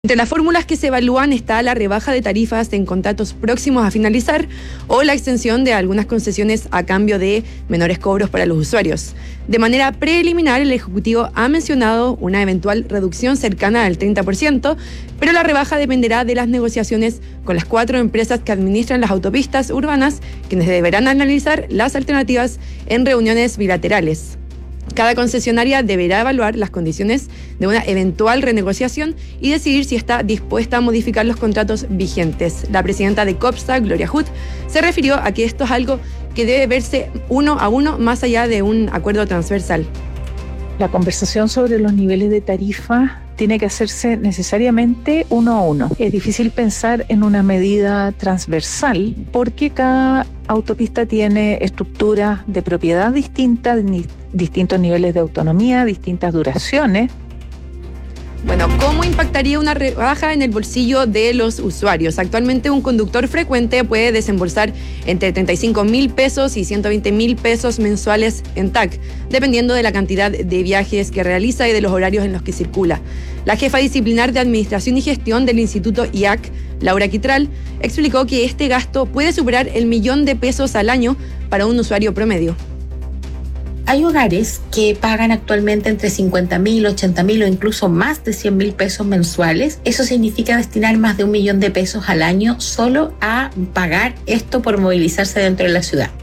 Entre las fórmulas que se evalúan está la rebaja de tarifas en contratos próximos a finalizar o la extensión de algunas concesiones a cambio de menores cobros para los usuarios. De manera preliminar, el Ejecutivo ha mencionado una eventual reducción cercana al 30%, pero la rebaja dependerá de las negociaciones con las 4 empresas que administran las autopistas urbanas, quienes deberán analizar las alternativas en reuniones bilaterales. Cada concesionaria deberá evaluar las condiciones de una eventual renegociación y decidir si está dispuesta a modificar los contratos vigentes. La presidenta de COPSA, Gloria Hood, se refirió a que esto es algo que debe verse uno a uno más allá de un acuerdo transversal. La conversación sobre los niveles de tarifa tiene que hacerse necesariamente uno a uno. Es difícil pensar en una medida transversal porque cada autopista tiene estructuras de propiedad distintas, distintos niveles de autonomía, distintas duraciones. Bueno, ¿cómo impactaría una rebaja en el bolsillo de los usuarios? Actualmente un conductor frecuente puede desembolsar entre 35.000 pesos y 120.000 pesos mensuales en TAC, dependiendo de la cantidad de viajes que realiza y de los horarios en los que circula. La jefa disciplinar de Administración y Gestión del Instituto IAC, Laura Quitral, explicó que este gasto puede superar el 1.000.000 de pesos al año para un usuario promedio. Hay hogares que pagan actualmente entre 50.000, 80.000 o incluso más de 100.000 pesos mensuales. Eso significa destinar más de 1.000.000 de pesos al año solo a pagar esto por movilizarse dentro de la ciudad.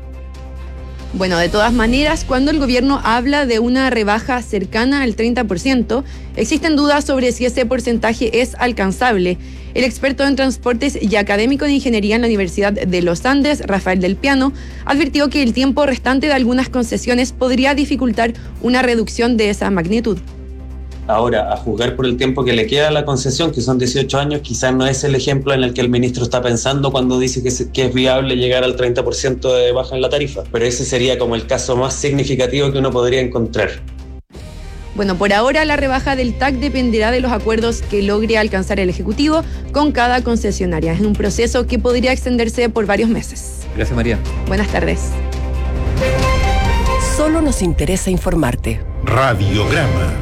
Bueno, de todas maneras, cuando el gobierno habla de una rebaja cercana al 30%, existen dudas sobre si ese porcentaje es alcanzable. El experto en transportes y académico de ingeniería en la Universidad de los Andes, Rafael del Piano, advirtió que el tiempo restante de algunas concesiones podría dificultar una reducción de esa magnitud. Ahora, a juzgar por el tiempo que le queda a la concesión, que son 18 años, quizás no es el ejemplo en el que el ministro está pensando cuando dice que es viable llegar al 30% de baja en la tarifa. Pero ese sería como el caso más significativo que uno podría encontrar. Bueno, por ahora la rebaja del TAC dependerá de los acuerdos que logre alcanzar el Ejecutivo con cada concesionaria. Es un proceso que podría extenderse por varios meses. Gracias, María. Buenas tardes. Solo nos interesa informarte. Radiograma.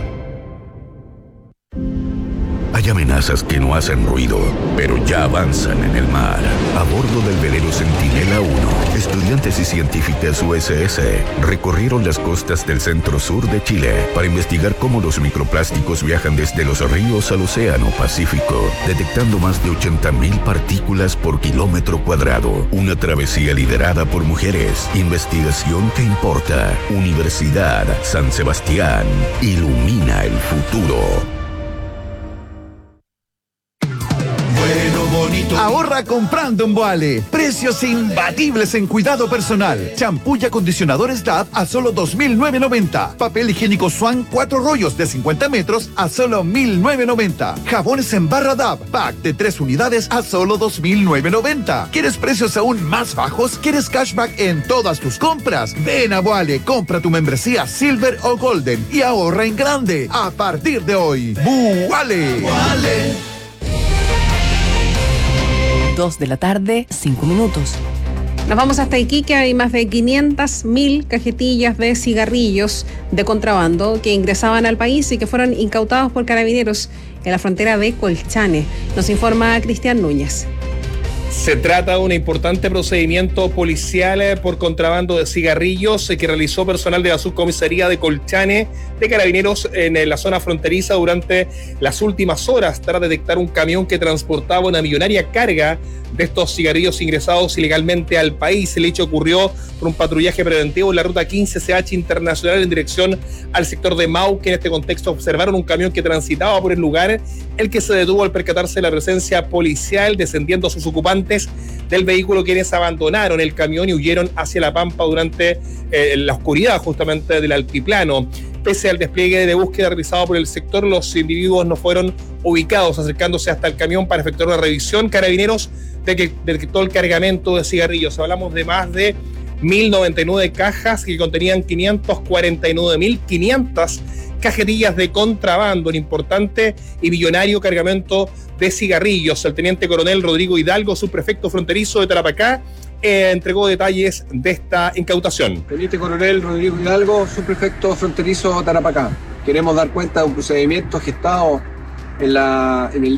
Hay amenazas que no hacen ruido, pero ya avanzan en el mar. A bordo del velero Centinela 1, estudiantes y científicas USS recorrieron las costas del centro-sur de Chile para investigar cómo los microplásticos viajan desde los ríos al océano Pacífico, detectando más de 80.000 partículas por kilómetro cuadrado. Una travesía liderada por mujeres. Investigación que importa. Universidad San Sebastián. Ilumina el futuro. Ahorra comprando en Boale. Precios imbatibles en cuidado personal. Champú y acondicionadores DAP a solo $2.990. Papel higiénico Swan 4 rollos de 50 metros a solo $1.990. Jabones en barra DAP, pack de 3 unidades a solo $2.990. ¿Quieres precios aún más bajos? ¿Quieres cashback en todas tus compras? Ven a Boale, compra tu membresía Silver o Golden y ahorra en grande. A partir de hoy, Boale. 2 de la tarde, 5 minutos. Nos vamos hasta Iquique. Hay más de 500.000 cajetillas de cigarrillos de contrabando que ingresaban al país y que fueron incautados por carabineros en la frontera de Colchane. Nos informa Cristian Núñez. Se trata de un importante procedimiento policial por contrabando de cigarrillos que realizó personal de la subcomisaría de Colchane de Carabineros en la zona fronteriza durante las últimas horas tras detectar un camión que transportaba una millonaria carga de estos cigarrillos ingresados ilegalmente al país. El hecho ocurrió por un patrullaje preventivo en la ruta 15CH internacional en dirección al sector de Mauque. En este contexto observaron un camión que transitaba por el lugar, el que se detuvo al percatarse de la presencia policial, descendiendo sus ocupantes del vehículo, quienes abandonaron el camión y huyeron hacia La Pampa durante la oscuridad justamente del altiplano. Pese al despliegue de búsqueda realizado por el sector, los individuos no fueron ubicados. Acercándose hasta el camión para efectuar una revisión, Carabineros detectó el cargamento de cigarrillos. Hablamos de más de 1.099 cajas que contenían 549.500 cajetillas de contrabando, un importante y millonario cargamento de cigarrillos. El teniente coronel Rodrigo Hidalgo, subprefecto fronterizo de Tarapacá, entregó detalles de esta incautación. Teniente coronel Rodrigo Hidalgo, subprefecto fronterizo de Tarapacá. Queremos dar cuenta de un procedimiento gestado en el